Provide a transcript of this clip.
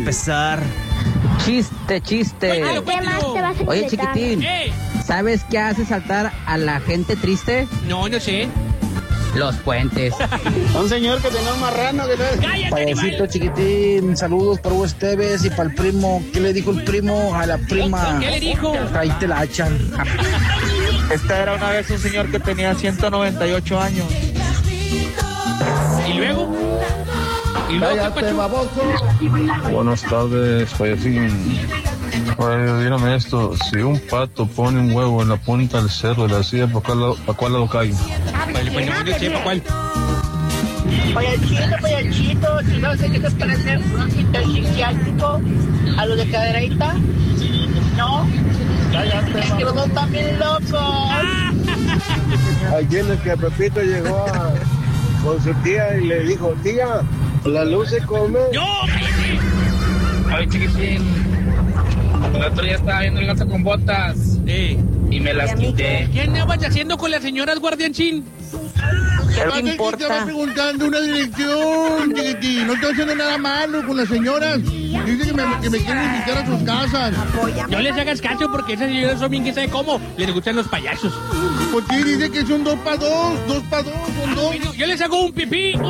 empezar. Chiste. Cuéntalo. ¿Qué más te vas a Oye, inquietar? chiquitín, ¡Eh! ¿sabes qué hace saltar a la gente triste? No sé. Los puentes. Un señor que tenía un marrano que ¡Cállate, Payasito animal! chiquitín, saludos para Hugo Esteves y para el primo. ¿Qué le dijo el primo a la prima? ¿Qué le dijo? Ahí te la echan. Esta era una vez un señor que tenía 198 años. ¿Y luego? ¿Qué pasó? Buenas tardes, Payasín. Oye, dígame esto, si un pato pone un huevo en la punta del cerro de la silla, ¿para cuál lado cae? Vale, pues no sé para cuál. Payachito, ¿tú sabes qué te parece un interpsiquiátrico a lo de cadereita? No. Es que los dos están bien locos. Ayer el que Pepito llegó con su tía y le dijo, tía, la luz se come. ¡Yo! Ay, chiquitín. El otro día estaba viendo el gato con botas y me las quité. ¿Qué andabas haciendo con las señoras, guardianchín? ¿Qué te Te va importa? preguntando una dirección, chiquitín. No estoy haciendo nada malo con las señoras. Dice que me quieren invitar a sus casas. No les hagas caso porque esas señoras son bien que sabe cómo. Les gustan los payasos. ¿Por qué dice que son 2 para 2? 2 para 2, son 2. Yo les hago un pipí,